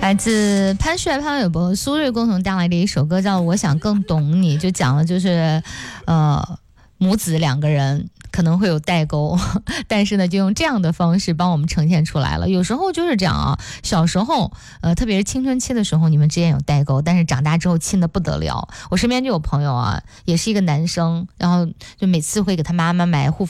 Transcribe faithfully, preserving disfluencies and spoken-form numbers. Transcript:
来自潘帅、潘玮柏、苏芮共同带来的一首歌叫《我想更懂你》，就讲了就是呃母子两个人可能会有代沟，但是呢就用这样的方式帮我们呈现出来了。有时候就是这样啊，小时候呃特别是青春期的时候你们之间有代沟，但是长大之后亲得不得了。我身边就有朋友啊，也是一个男生，然后就每次会给他妈妈买护